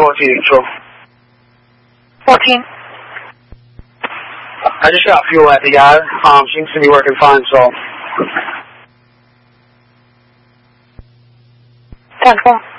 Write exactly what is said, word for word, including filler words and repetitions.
fourteen, true. fourteen. I just got fuel at the yard. Um, seems to be working fine, so. ten four.